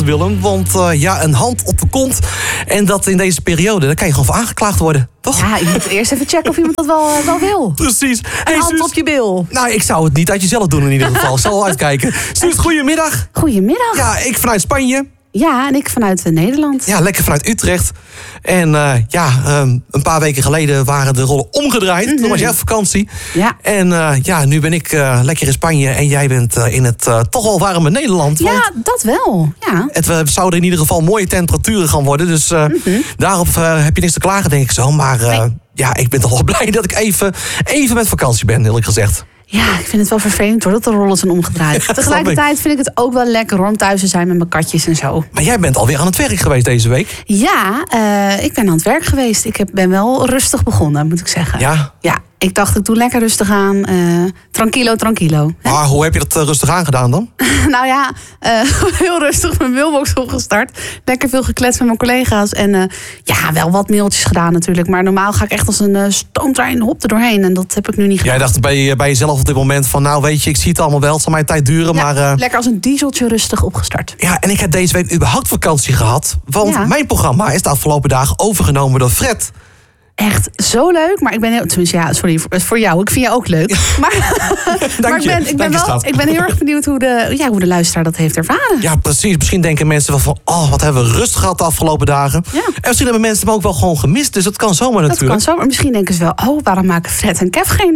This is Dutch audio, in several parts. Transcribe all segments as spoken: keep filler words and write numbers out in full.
Willem. Want uh, ja, een hand op de kont. En dat in deze periode, daar kan je gewoon voor aangeklaagd worden. Toch? Ja, je moet eerst even checken of iemand dat wel, uh, wel wil. Precies. Een Hey, hand Suus. op je bil. Nou, ik zou het niet uit jezelf doen in ieder geval. Ik zal wel uitkijken. Suus, goedemiddag. Goedemiddag. Ja, ik vanuit Spanje. Ja, en ik vanuit uh, Nederland. Ja, lekker vanuit Utrecht. En uh, ja, um, een paar weken geleden waren de rollen omgedraaid. Mm-hmm. Toen was jij op vakantie. Ja. En uh, ja, nu ben ik uh, lekker in Spanje. En jij bent uh, in het uh, toch wel warme Nederland. Want Ja, dat wel. Ja. het uh, zouden in ieder geval mooie temperaturen gaan worden. Dus uh, mm-hmm. daarop uh, heb je niks te klagen, denk ik zo. Maar uh, nee. ja, ik ben toch wel blij dat ik even, even met vakantie ben, eerlijk gezegd. Ja, ik vind het wel vervelend hoor, dat de rollen zijn omgedraaid. Ja, Tegelijkertijd vind ik het ook wel lekker om thuis te zijn met mijn katjes en zo. Maar jij bent alweer aan het werk geweest deze week. Ja, uh, ik ben aan het werk geweest. Ik heb, ben wel rustig begonnen, moet ik zeggen. Ja? Ja, ik dacht, ik doe lekker rustig aan. Uh, tranquilo, tranquilo. Hè? Maar hoe heb je dat uh, rustig aangedaan dan? Nou ja, uh, heel rustig mijn mailbox opgestart. Lekker veel gekletst met mijn collega's. En uh, ja, wel wat mailtjes gedaan natuurlijk. Maar normaal ga ik echt als een uh, stoomtrein hop er doorheen. En dat heb ik nu niet gedaan. Jij dacht bij, bij jezelf op dit moment van, nou weet je, ik zie het allemaal wel. Het zal mij tijd duren, ja, maar... Uh... lekker als een dieseltje rustig opgestart. Ja, en ik heb deze week überhaupt vakantie gehad. Want ja. mijn programma is de afgelopen dagen overgenomen door Fred. Echt zo leuk, maar ik ben heel... Tenminste, ja, sorry, voor jou. Ik vind je ook leuk. Maar, maar ik ben, ik ben, wel, ik ben heel erg benieuwd hoe de, ja, hoe de luisteraar dat heeft ervaren. Ja, precies. Misschien denken mensen wel van... oh, wat hebben we rust gehad de afgelopen dagen. Ja. En misschien hebben mensen hem ook wel gewoon gemist. Dus dat kan zomaar natuurlijk. Dat kan zomaar. Misschien denken ze wel... oh, waarom maken Fred en Kev geen...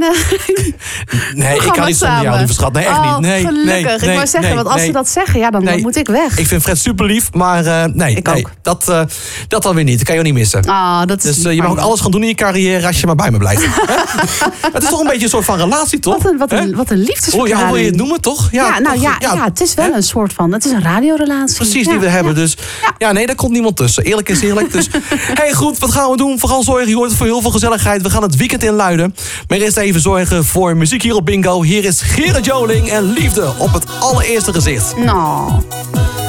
nee, ik kan niet zonder jou, lieve schat. Nee, echt oh, niet. Nee, gelukkig. Nee, ik nee, wou zeggen, nee, want als nee. ze dat zeggen... ja, dan, nee. dan moet ik weg. Ik vind Fred super lief, maar uh, nee, ik nee ook. dat, uh, dat dan weer niet. Dat kan je ook niet missen. Oh, dat is dus uh, je mag ook alles gaan doen in je carrière... als je maar bij me blijft. Het is toch een beetje een soort van relatie, toch? Wat een, wat een, wat een liefdesverklaring. Oh, ja, hoe wil je het noemen, toch? Ja, ja nou toch? ja, ja. ja, het is wel He? een soort van... het is een radiorelatie. Precies, ja, die we hebben. ja. Dus ja. ja, nee, daar komt niemand tussen. Eerlijk is eerlijk. Dus, hey, goed, wat gaan we doen? Vooral zorgen, je hoort voor heel veel gezelligheid. We gaan het weekend inluiden. Maar eerst even zorgen voor muziek hier op Bingo. Hier is Gerard Joling en Liefde op het allereerste gezicht. Nou...